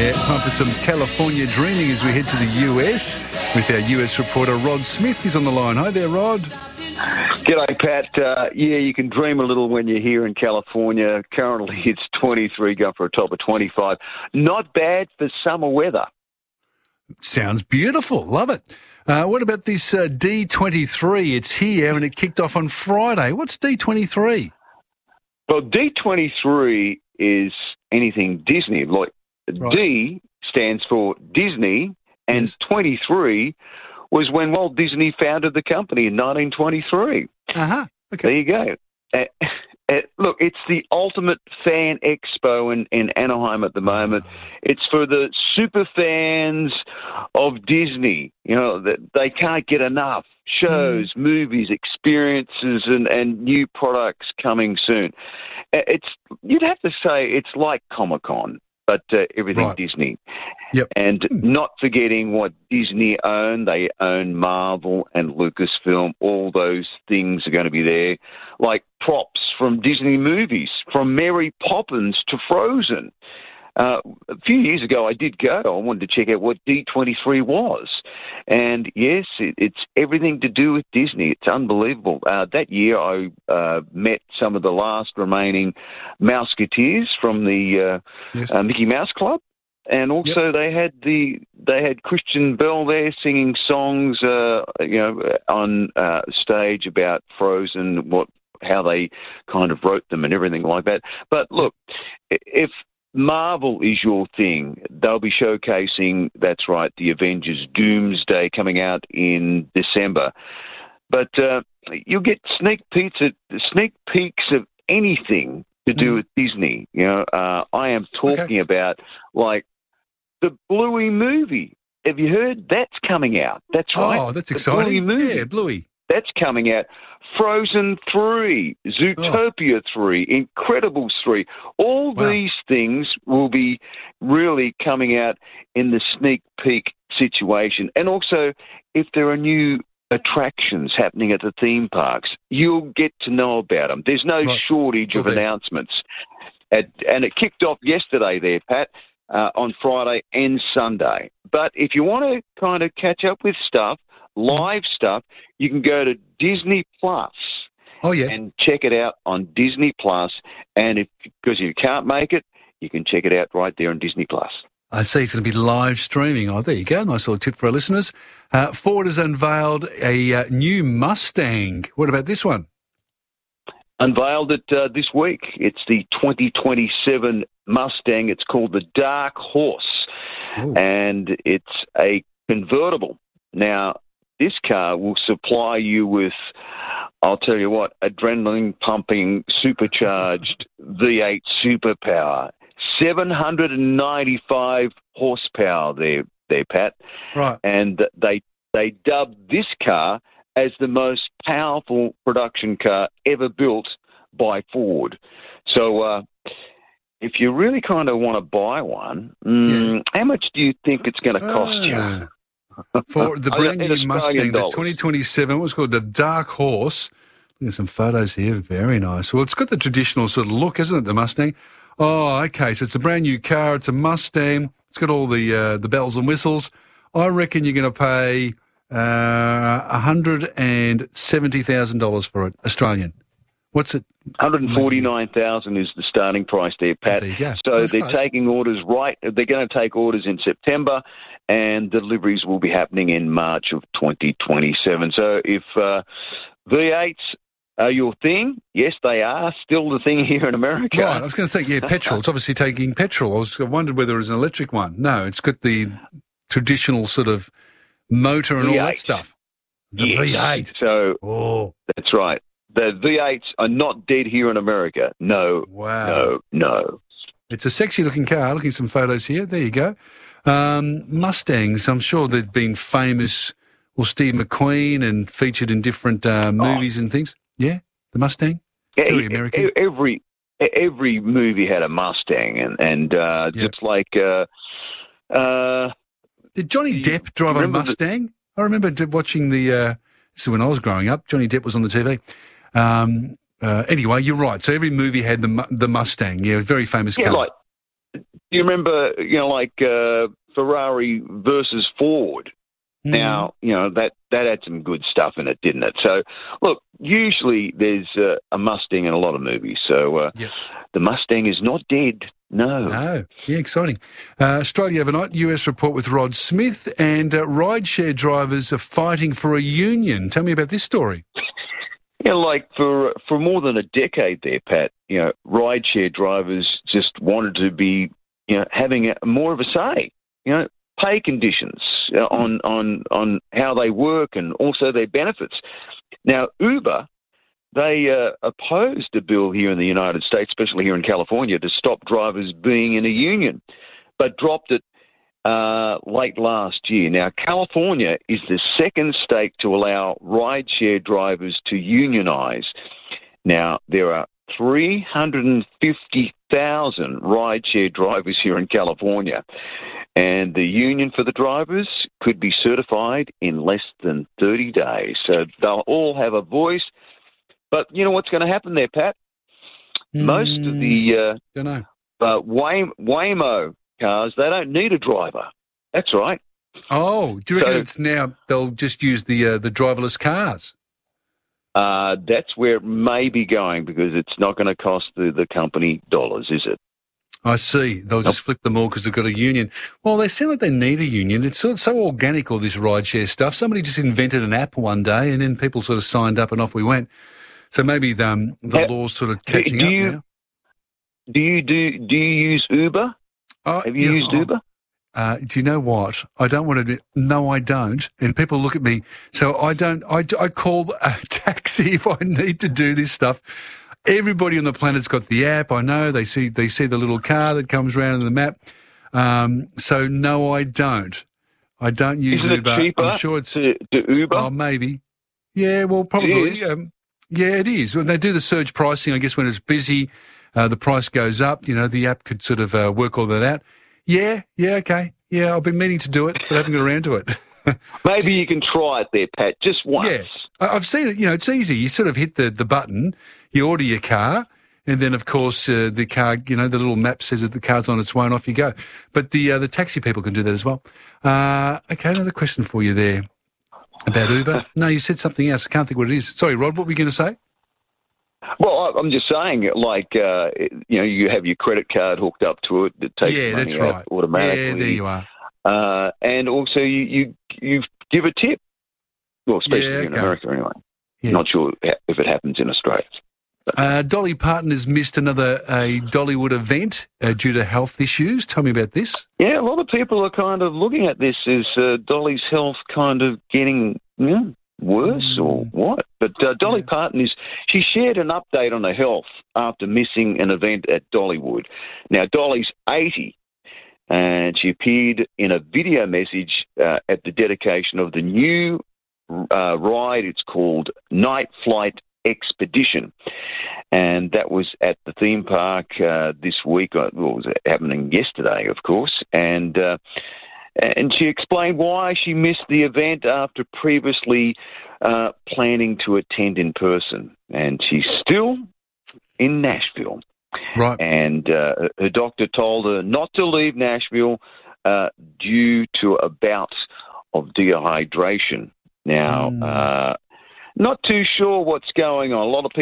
Yeah, time for some California dreaming as we head to the US with our US reporter Rod Smith. He's on the line. Hi there, Rod. G'day, Pat. You can dream a little when you're here in California. Currently, it's 23, going for a top of 25. Not bad for summer weather. Sounds beautiful. Love it. What about this D23? It's here and it kicked off on Friday. What's D23? Well, D23 is anything Disney. Like right. D stands for Disney, and yes. 23 was when Walt Disney founded the company in 1923. Uh-huh. Okay. There you go. Look, it's the ultimate fan expo in Anaheim at the moment. It's for the super fans of Disney. You know, that they can't get enough shows, movies, experiences, and new products coming soon. You'd have to say it's like Comic-Con, but everything right. Disney. Yep. And not forgetting what Disney own. They own Marvel and Lucasfilm. All those things are going to be there, like props from Disney movies, from Mary Poppins to Frozen. A few years ago, I did go. I wanted to check out what D23 was. And, yes, it's everything to do with Disney. It's unbelievable. That year, I met some of the last remaining Mouseketeers from the yes. Mickey Mouse Club. And also yep. they had Christian Bell there singing songs, on stage about Frozen, how they kind of wrote them and everything like that. But look, if Marvel is your thing, they'll be showcasing, that's right, the Avengers Doomsday coming out in December. But you'll get sneak peeks of anything to do with Disney. You know, I am talking about, like, the Bluey movie. Have you heard? That's coming out. That's right. Oh, that's exciting. Bluey movie. Yeah, Bluey. That's coming out. Frozen 3, Zootopia 3, Incredibles 3. All these things will be really coming out in the sneak peek situation. And also, if there are new attractions happening at the theme parks, you'll get to know about them. There's no shortage of announcements. And it kicked off yesterday there, Pat, on Friday and Sunday. But if you want to kind of catch up with stuff, live stuff, you can go to Disney Plus. Oh, yeah. And check it out on Disney Plus. And because you can't make it, you can check it out right there on Disney Plus. I see it's going to be live streaming. Oh, there you go. Nice little tip for our listeners. Ford has unveiled a new Mustang. What about this one? Unveiled it this week. It's the 2027 Mustang. It's called the Dark Horse. Ooh. And it's a convertible. Now, this car will supply you with, I'll tell you what, adrenaline-pumping, supercharged V8 superpower. 795 horsepower there, Pat. Right. And they dubbed this car as the most powerful production car ever built by Ford. So if you really kind of want to buy one, how much do you think it's going to cost you? For the brand new Mustang, the 2027, what's called the Dark Horse. Look at some photos here. Very nice. Well, it's got the traditional sort of look, isn't it, the Mustang? Oh, okay. So it's a brand new car. It's a Mustang. It's got all the bells and whistles. I reckon you're going to pay $170,000 for it, Australian. What's it? $149,000 is the starting price there, Pat. So they're taking orders They're going to take orders in September, and deliveries will be happening in March of 2027. So if V8s are your thing, yes, they are still the thing here in America. Right, I was going to say, petrol. It's obviously taking petrol. I wondered whether it was an electric one. No, it's got the traditional sort of motor and V8. All that stuff. The V8. So that's right. The V8s are not dead here in America. No. Wow. No. It's a sexy-looking car. Looking at some photos here. There you go. Mustangs, I'm sure they've been famous. Well, Steve McQueen and featured in different movies and things. Yeah, the Mustang. Very American. Every movie had a Mustang, and just like. Did Johnny Depp drive a Mustang? I remember watching this is when I was growing up. Johnny Depp was on the TV. Anyway, you're right. So every movie had the Mustang. Yeah, very famous car. Like you remember, like Ferrari versus Ford? Now, that had some good stuff in it, didn't it? So, look, usually there's a Mustang in a lot of movies. So the Mustang is not dead. No. Yeah, exciting. Australia overnight, US report with Rod Smith, and rideshare drivers are fighting for a union. Tell me about this story. Yeah, like for more than a decade there, Pat, rideshare drivers just wanted to be, having more of a say, pay conditions on how they work and also their benefits. Now, Uber, they opposed a bill here in the United States, especially here in California, to stop drivers being in a union, but dropped it late last year. Now, California is the second state to allow rideshare drivers to unionize. Now, there are 350,000 rideshare drivers here in California, and the union for the drivers could be certified in less than 30 days. So they'll all have a voice. But you know what's going to happen there, Pat? Most of the Waymo cars, they don't need a driver. That's right. Oh, do you reckon it's now they'll just use the driverless cars? That's where it may be going, because it's not going to cost the company dollars, is it? I see. They'll just flip them all because they've got a union. Well, they sound like they need a union. It's so organic, all this rideshare stuff. Somebody just invented an app one day, and then people sort of signed up and off we went. So maybe the law's sort of catching up now. Do you use Uber? Have you used Uber? Do you know what? I don't want to admit. No, I don't. And people look at me. So I don't. I call a taxi if I need to do this stuff. Everybody on the planet's got the app. I know they see the little car that comes around in the map. So no, I don't. I don't use Uber. Uber. Isn't it cheaper I'm sure it's to Uber? Oh, maybe. Yeah, well, probably. Yeah, it is. When they do the surge pricing, I guess when it's busy, the price goes up. The app could sort of work all that out. Yeah, okay. Yeah, I've been meaning to do it, but I haven't got around to it. Maybe you can try it there, Pat, just once. Yeah, I've seen it. It's easy. You sort of hit the button, you order your car, and then, of course, the car, the little map says that the car's on its way and off you go. But the taxi people can do that as well. Okay, another question for you there about Uber. No, you said something else. I can't think what it is. Sorry, Rod, what were you going to say? Well, I'm just saying, like, you have your credit card hooked up to it that takes money out automatically. Yeah, there you are. And also you give a tip. Well, especially in America anyway. Yeah. Not sure if it happens in Australia. Dolly Parton has missed a Dollywood event due to health issues. Tell me about this. Yeah, a lot of people are kind of looking at this as Dolly's health kind of getting worse or what. But Dolly Parton she shared an update on her health after missing an event at Dollywood. Now, Dolly's 80, and she appeared in a video message at the dedication of the new ride. It's called Night Flight Expedition, and that was at the theme park this week. Well, it was happening yesterday, of course, and she explained why she missed the event after previously planning to attend in person, and she's still in Nashville. Right. And her doctor told her not to leave Nashville due to a bout of dehydration. Now, not too sure what's going on. A lot of people